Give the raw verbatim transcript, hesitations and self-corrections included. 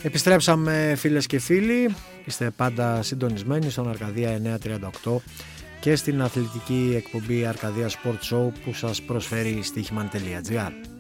Επιστρέψαμε φίλες και φίλοι, είστε πάντα συντονισμένοι στον Αρκαδία εννιακόσια τριάντα οκτώ και στην αθλητική εκπομπή Arcadia Sport Show που σας προσφέρει στοίχημαν τελεία τζι άρ.